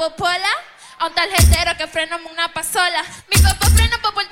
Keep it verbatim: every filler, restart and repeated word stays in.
popola a un tarjetero que frena una pasola. Mi papá frena pa' Puerto